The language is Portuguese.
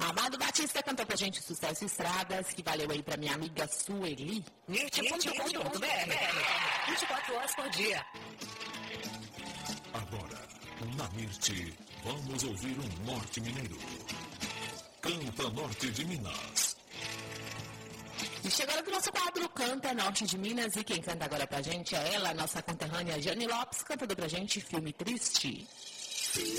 Amado Batista cantou pra gente Sucesso Estradas, que valeu aí pra minha amiga Sueli. Mirte.com.br 24 horas por dia. Agora, na Mirte, vamos ouvir um norte mineiro. Canta Norte de Minas. E chegando pro nosso quadro Canta Norte de Minas, e quem canta agora pra gente é ela, nossa conterrânea Jane Lopes, cantando pra gente Filme Triste.